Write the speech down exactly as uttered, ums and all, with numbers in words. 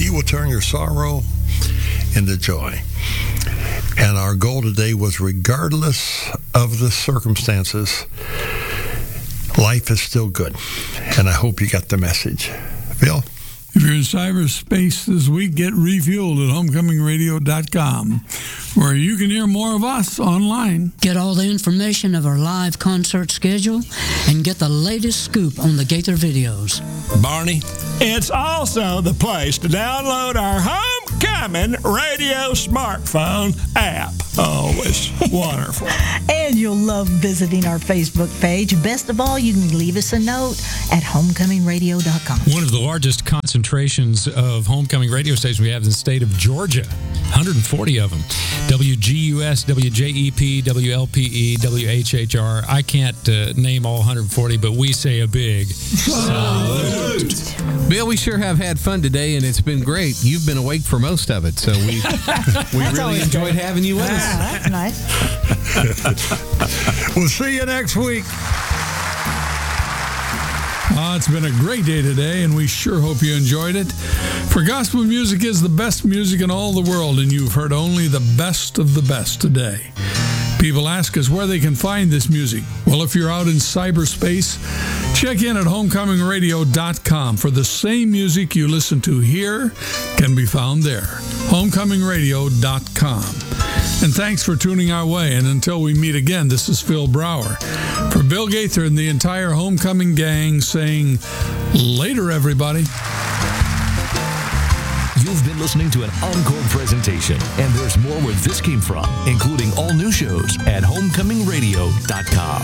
He will turn your sorrow into joy. And our goal today was, regardless of the circumstances, life is still good. And I hope you got the message. Bill? If you're in cyberspace this week, get refueled at homecoming radio dot com, where you can hear more of us online. Get all the information of our live concert schedule and get the latest scoop on the Gaither videos. Barney? It's also the place to download our Homecoming Radio smartphone app. Oh, it's wonderful. And you'll love visiting our Facebook page. Best of all, you can leave us a note at homecoming radio dot com. One of the largest concentrations of homecoming radio stations we have in the state of Georgia. one hundred forty of them. W G U S, W J E P, W L P E, W H H R. I can't uh, name all one hundred forty, but we say a big salute. Bill, we sure have had fun today, and it's been great. You've been awake for most of it, so we we really enjoyed having you with us. Ah, that's nice. We'll see you next week. Uh, it's been a great day today, and we sure hope you enjoyed it. For gospel music is the best music in all the world, and you've heard only the best of the best today. People ask us where they can find this music. Well, if you're out in cyberspace, check in at homecoming radio dot com, for the same music you listen to here can be found there. homecoming radio dot com. And thanks for tuning our way. And until we meet again, this is Phil Brower. For Bill Gaither and the entire Homecoming gang saying, later, everybody. You've been listening to an encore presentation, and there's more where this came from, including all new shows at homecoming radio dot com.